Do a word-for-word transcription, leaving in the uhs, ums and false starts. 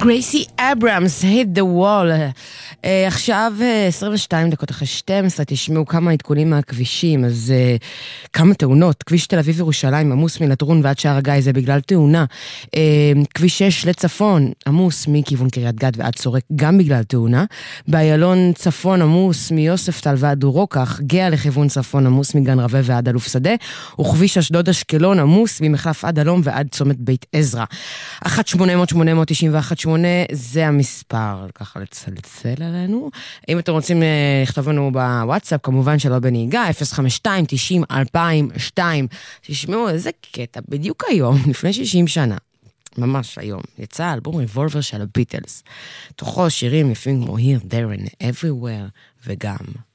גרייסי אברהמס, hit the wall. uh, עכשיו uh, עשרים ושתיים דקות אחרי שתים עשרה, תשמעו כמה עדכונים מהכבישים. אז uh, כמה תאונות. כביש תל אביב ירושלים עמוס מלטרון ועד שער הגיא, זה בגלל תאונה. uh, כביש שש לצפון עמוס מכיוון קריית גת ועד סורק, גם בגלל תאונה. באיילון צפון עמוס מיוספטל ועד דורוקח, גאה לכיוון צפון עמוס מגן רווה ועד אלוף שדה, וכביש אשדוד אשקלון עמוס ממחלף עד אלום ועד צומת בית עזרא. אחת שמונה אפס אפס שמונה תשע אחת שמונה זה המספר, ככה לצלצל עלינו. אם אתם רוצים לכתוב לנו בוואטסאפ, כמובן שלא בנהיגה, אפס חמש שתיים תשעים אלפיים ושתיים. תשמעו, איזה קטע, בדיוק היום, לפני שישים שנה, ממש היום, יצא האלבום ריבולבר של הביטלס. תוכו שירים יפים כמו Here, There and Everywhere, וגם